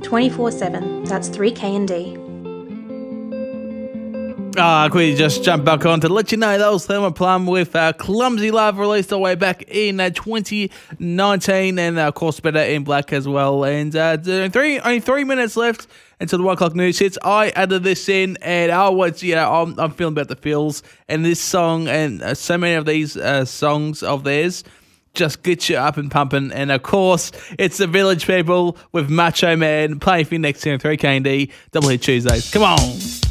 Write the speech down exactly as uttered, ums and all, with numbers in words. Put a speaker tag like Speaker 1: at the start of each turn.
Speaker 1: twenty-four seven. That's three K and D.
Speaker 2: Ah, uh, quickly just jump back on to let you know that was Thelma Plum with uh, Clumsy Love, released all the way back in uh, twenty nineteen, and uh, of course Better in Black as well. And uh, three only three minutes left until the one o'clock news hits. I added this in, and I was, you know, I'm, I'm feeling about the feels, and this song and uh, so many of these uh, songs of theirs just get you up and pumping. And of course, it's the Village People with Macho Man playing for you next year on three K and D Double Hit Tuesdays. Come on.